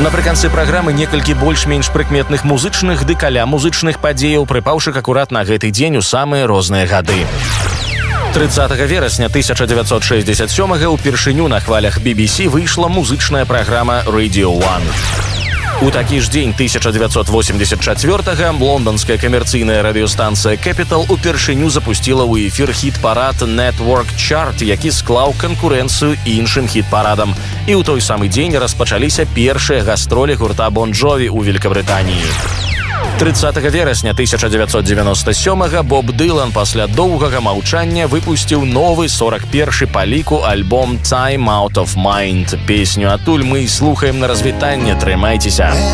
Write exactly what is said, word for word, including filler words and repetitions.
Напрыканцы праграмы некалькі больш-менш прыкметных музычных ды каля музычных падзеяў, прыпаўшы акурат на гэты дзень у самыя розныя гады. трыццатага верасня тысяча дзевяцьсот шэсцьдзесят сёмага ўпершыню на хвалях би би сі выйшла музычная праграма Radio One. У такі ж дзень тысяча дзевяцьсот восемьдесят чацвёртага лонданская камерцыйная радыёстанцыя Capital упершыню запусціла ў эфір хіт-парад Network Chart, які склаў канкурэнцыю іншым хіт-парадам. І ў той самы дзень распачаліся першыя гастролі гурта Bon Jovi ў Великабрытаніі. трыццатага верасня тысяча дзевяцьсот девяносто сёмага Боб Дылан пасля доўгага маўчання выпусціў новы сорок першы па ліку альбом Time Out of Mind. Песню адтуль мы слухаем на развітанне. Трымайцеся.